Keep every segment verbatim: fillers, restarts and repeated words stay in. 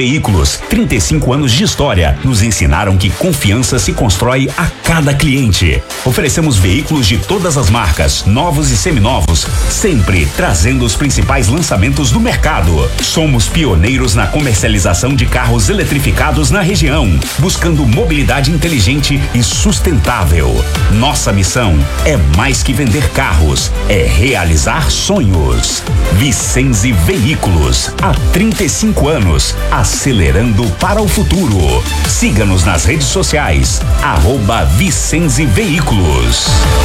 Veículos, trinta e cinco anos de história, nos ensinaram que confiança se constrói a cada cliente. Oferecemos veículos de todas as marcas, novos e seminovos, sempre trazendo os principais lançamentos do mercado. Somos pioneiros na comercialização de carros eletrificados na região, buscando mobilidade inteligente e sustentável. Nossa missão é mais que vender carros, é realizar sonhos. Vicenze Veículos, há trinta e cinco anos, acelerando para o futuro. Siga-nos nas redes sociais, arroba Vicenze Veículos.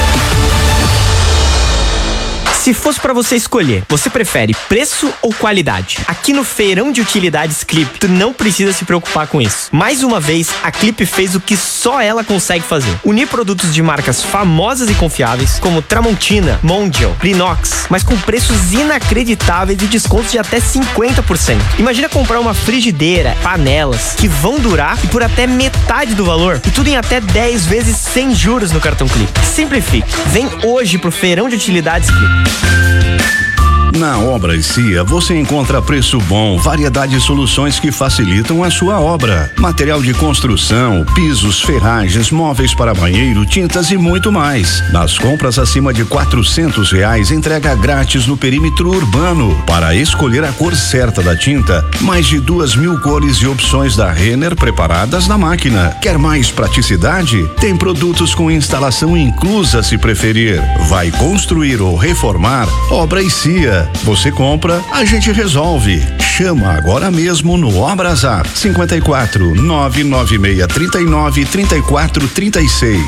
Se fosse pra você escolher, você prefere preço ou qualidade? Aqui no Feirão de Utilidades Clip, tu não precisa se preocupar com isso. Mais uma vez, a Clip fez o que só ela consegue fazer: unir produtos de marcas famosas e confiáveis, como Tramontina, Mondial, Brinox, mas com preços inacreditáveis e descontos de até cinquenta por cento. Imagina comprar uma frigideira, panelas, que vão durar e por até metade do valor, e tudo em até dez vezes sem juros no cartão Clip. Simplifique. Vem hoje pro Feirão de Utilidades Clip. Na Obra e Cia você encontra preço bom, variedade de soluções que facilitam a sua obra. Material de construção, pisos, ferragens, móveis para banheiro, tintas e muito mais. Nas compras acima de quatrocentos reais, entrega grátis no perímetro urbano. Para escolher a cor certa da tinta, mais de duas mil cores e opções da Renner preparadas na máquina. Quer mais praticidade? Tem produtos com instalação inclusa se preferir. Vai construir ou reformar? Obra e Cia. Você compra, a gente resolve. Chama agora mesmo no Obrazar cinquenta e quatro, nove nove seis, trinta e nove, trinta e quatro, trinta e seis.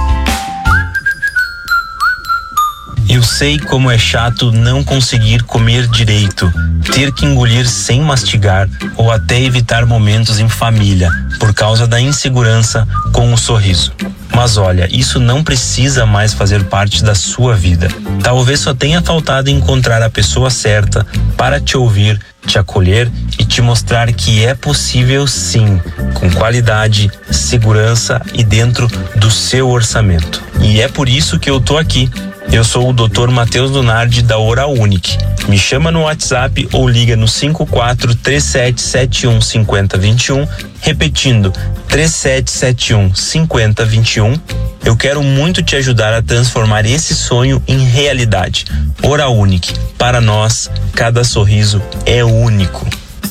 Eu sei como é chato não conseguir comer direito, ter que engolir sem mastigar ou até evitar momentos em família por causa da insegurança com um sorriso. Mas olha, isso não precisa mais fazer parte da sua vida. Talvez só tenha faltado encontrar a pessoa certa para te ouvir, te acolher e te mostrar que é possível sim, com qualidade, segurança e dentro do seu orçamento. E é por isso que eu tô aqui. Eu sou o doutor Matheus Lunardi da Oral Unique. Me chama no WhatsApp ou liga no cinco quatro, três sete sete um, cinco zero dois um, repetindo três sete sete um, cinco zero dois um. Eu quero muito te ajudar a transformar esse sonho em realidade. Oral Unique. Para nós, cada sorriso é único.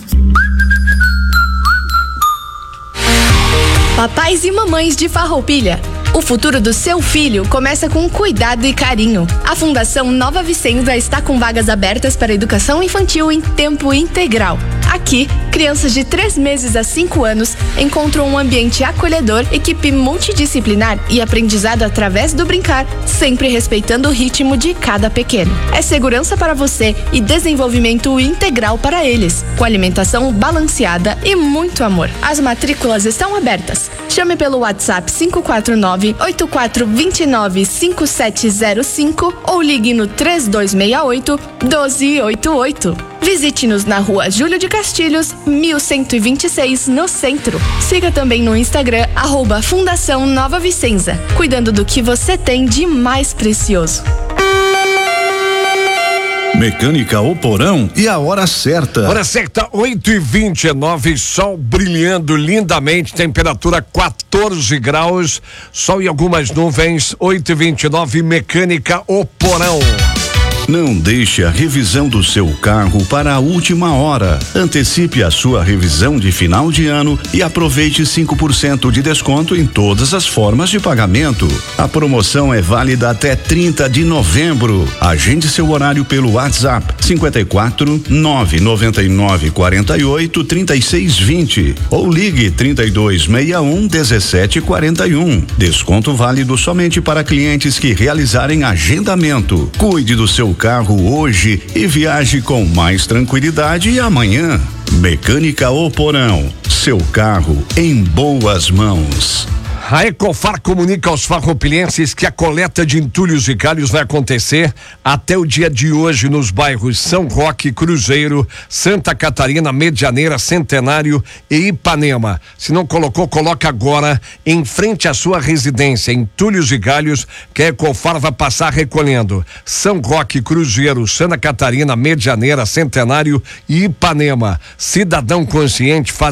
Papais e mamães de Farroupilha, o futuro do seu filho começa com cuidado e carinho. A Fundação Nova Vicenza está com vagas abertas para educação infantil em tempo integral. Aqui, crianças de três meses a cinco anos encontram um ambiente acolhedor, equipe multidisciplinar e aprendizado através do brincar, sempre respeitando o ritmo de cada pequeno. É segurança para você e desenvolvimento integral para eles, com alimentação balanceada e muito amor. As matrículas estão abertas. Chame pelo WhatsApp cinco quatro nove, oito quatro dois nove, cinco sete zero cinco ou ligue no três dois seis oito, um dois oito oito. Visite-nos na rua Júlio de Castilhos, mil cento e vinte e seis, no centro. Siga também no Instagram, arroba Fundação Nova Vicenza, cuidando do que você tem de mais precioso. Mecânica O Porão e a hora certa. Hora certa, oito e vinte e nove, sol brilhando lindamente, temperatura quatorze graus, sol e algumas nuvens, oito e vinte e nove, Mecânica O Porão. Não deixe a revisão do seu carro para a última hora. Antecipe a sua revisão de final de ano e aproveite cinco por cento de desconto em todas as formas de pagamento. A promoção é válida até trinta de novembro. Agende seu horário pelo WhatsApp cinquenta e quatro, nove nove nove, quarenta e oito, trinta e seis vinte ou ligue trinta e dois sessenta e um, dezessete quarenta e um. Desconto válido somente para clientes que realizarem agendamento. Cuide do seu carro hoje e viaje com mais tranquilidade amanhã. Mecânica O Porão, seu carro em boas mãos. A Ecofar comunica aos farroupilhenses que a coleta de entulhos e galhos vai acontecer até o dia de hoje nos bairros São Roque, Cruzeiro, Santa Catarina, Medianeira, Centenário e Ipanema. Se não colocou, coloca agora em frente à sua residência. Entulhos e galhos que a Ecofar vai passar recolhendo. São Roque, Cruzeiro, Santa Catarina, Medianeira, Centenário e Ipanema. Cidadão consciente faz